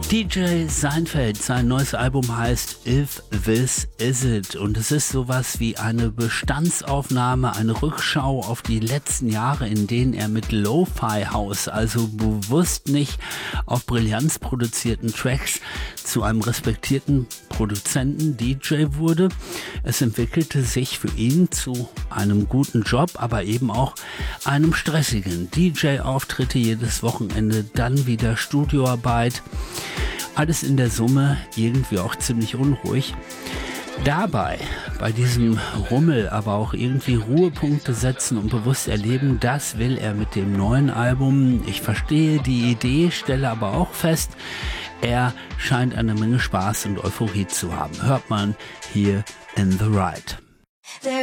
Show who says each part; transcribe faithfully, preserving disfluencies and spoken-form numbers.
Speaker 1: D J Seinfeld, sein neues Album heißt If This Is It und es ist sowas wie eine Bestandsaufnahme, eine Rückschau auf die letzten Jahre, in denen er mit Lo-Fi House, also bewusst nicht auf Brillanz produzierten Tracks, zu einem respektierten Produzenten, D J wurde. Es entwickelte sich für ihn zu einem guten Job, aber eben auch einem stressigen. D J-Auftritte jedes Wochenende, dann wieder Studioarbeit. Alles in der Summe irgendwie auch ziemlich unruhig. Dabei, bei diesem Rummel, aber auch irgendwie Ruhepunkte setzen und bewusst erleben, das will er mit dem neuen Album. Ich verstehe die Idee, stelle aber auch fest, er scheint eine Menge Spaß und Euphorie zu haben. Hört man hier in The Ride.